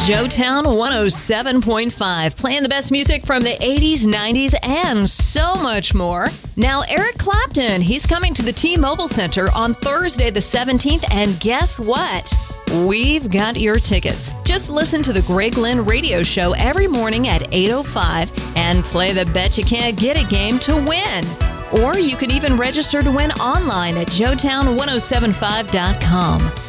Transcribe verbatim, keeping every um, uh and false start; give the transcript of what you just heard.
Joetown one oh seven point five, playing the best music from the eighties, nineties, and so much more. Now, Eric Clapton, he's coming to the T-Mobile Center on Thursday the seventeenth, and guess what? We've got your tickets. Just listen to the Greg Lynn radio show every morning at eight oh five and play the Bet You Can't Get It game to win. Or you can even register to win online at joetown ten seventy-five dot com.